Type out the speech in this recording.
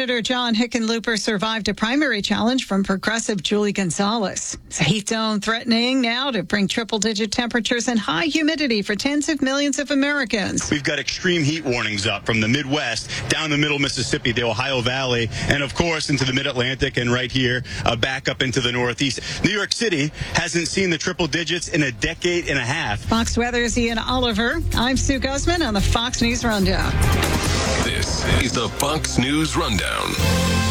Senator John Hickenlooper survived a primary challenge from progressive Julie Gonzalez. It's a heat zone threatening now to bring triple-digit temperatures and high humidity for tens of millions of Americans. We've got extreme heat warnings up from the Midwest down the middle Mississippi, the Ohio Valley, and of course into the Mid-Atlantic and right here back up into the Northeast. New York City hasn't seen the triple digits in a decade and a half. Fox Weather's Ian Oliver. I'm Sue Guzman on the Fox News Rundown. This is the Fox News Rundown.